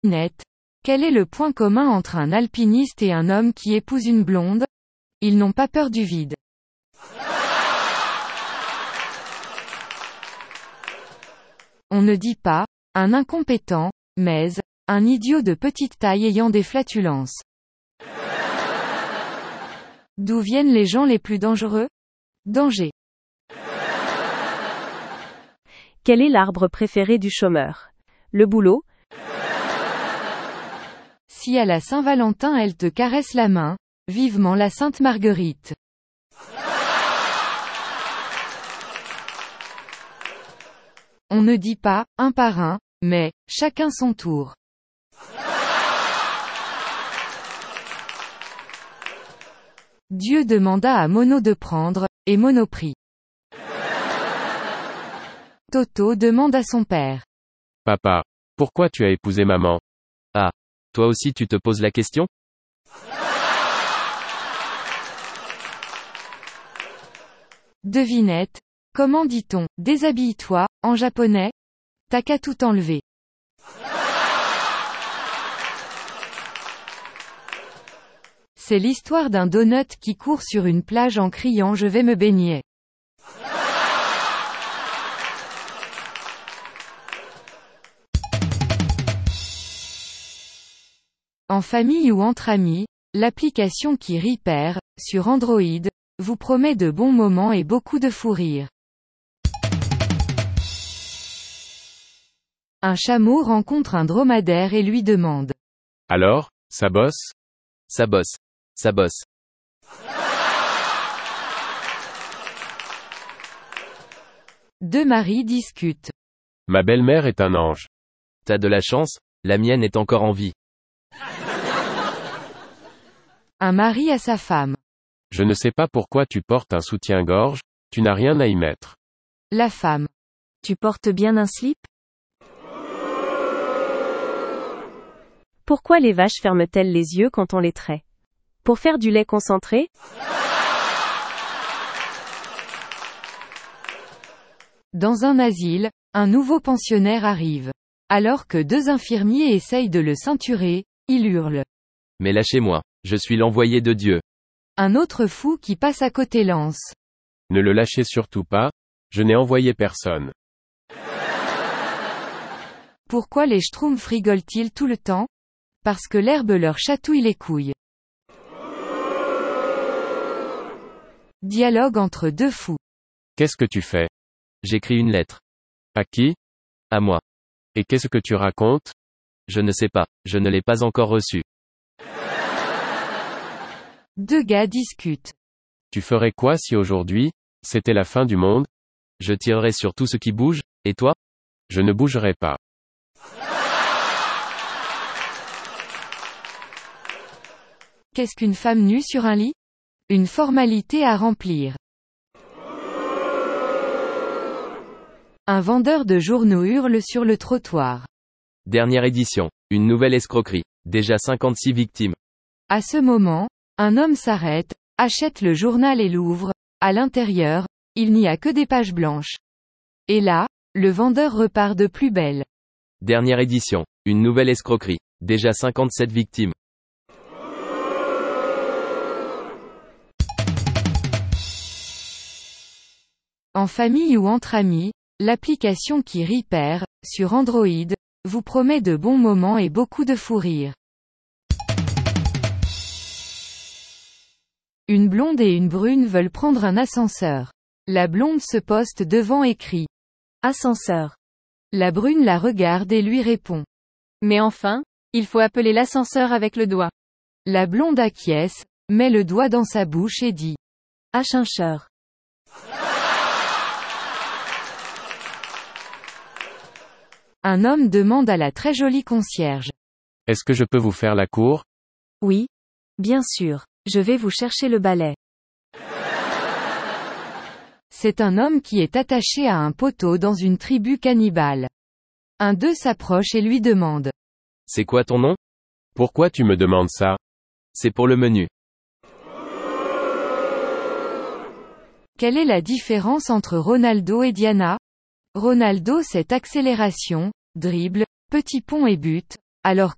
Net. Quel est le point commun entre un alpiniste et un homme qui épouse une blonde? Ils n'ont pas peur du vide. On ne dit pas un incompétent, mais un idiot de petite taille ayant des flatulences. D'où viennent les gens les plus dangereux? Danger. Quel est l'arbre préféré du chômeur? Le boulot? Si à la Saint-Valentin elle te caresse la main, vivement la Sainte Marguerite. On ne dit pas un par un, mais chacun son tour. Dieu demanda à Mono de prendre, et Mono prit. Toto demande à son père. Papa, pourquoi tu as épousé maman? Ah, toi aussi tu te poses la question? Devinette. Comment dit-on « déshabille-toi » en japonais? T'as qu'à tout enlever. C'est l'histoire d'un donut qui court sur une plage en criant « Je vais me baigner ». En famille ou entre amis, l'application qui rit perd, sur Android, vous promet de bons moments et beaucoup de fou rire. Un chameau rencontre un dromadaire et lui demande. Alors, ça bosse? Ça bosse. Ça bosse. Deux maris discutent. Ma belle-mère est un ange. T'as de la chance, la mienne est encore en vie. Un mari à sa femme. Je ne sais pas pourquoi tu portes un soutien-gorge, tu n'as rien à y mettre. La femme. Tu portes bien un slip? Pourquoi les vaches ferment-elles les yeux quand on les traite? Pour faire du lait concentré? Dans un asile, un nouveau pensionnaire arrive. Alors que deux infirmiers essayent de le ceinturer, il hurle. Mais lâchez-moi, je suis l'envoyé de Dieu. Un autre fou qui passe à côté lance. Ne le lâchez surtout pas, je n'ai envoyé personne. Pourquoi les schtroumpfs rigolent-ils tout le temps? Parce que l'herbe leur chatouille les couilles. Dialogue entre deux fous. Qu'est-ce que tu fais? J'écris une lettre. À qui? À moi. Et qu'est-ce que tu racontes? Je ne sais pas, je ne l'ai pas encore reçue. Deux gars discutent. Tu ferais quoi si aujourd'hui, c'était la fin du monde? Je tirerai sur tout ce qui bouge, et toi? Je ne bougerai pas. Qu'est-ce qu'une femme nue sur un lit? Une formalité à remplir. Un vendeur de journaux hurle sur le trottoir. Dernière édition. Une nouvelle escroquerie. Déjà 56 victimes. À ce moment, un homme s'arrête, achète le journal et l'ouvre. À l'intérieur, il n'y a que des pages blanches. Et là, le vendeur repart de plus belle. Dernière édition. Une nouvelle escroquerie. Déjà 57 victimes. En famille ou entre amis, l'application qui rit perd, sur Android, vous promet de bons moments et beaucoup de fou rire. Une blonde et une brune veulent prendre un ascenseur. La blonde se poste devant et crie. Ascenseur. La brune la regarde et lui répond. Mais enfin, il faut appeler l'ascenseur avec le doigt. La blonde acquiesce, met le doigt dans sa bouche et dit. Ascenseur. Un homme demande à la très jolie concierge. Est-ce que je peux vous faire la cour? Oui. Bien sûr. Je vais vous chercher le balai. C'est un homme qui est attaché à un poteau dans une tribu cannibale. Un d'eux s'approche et lui demande. C'est quoi ton nom? Pourquoi tu me demandes ça? C'est pour le menu. Quelle est la différence entre Ronaldo et Diana? Ronaldo c'est accélération, dribble, petit pont et but, alors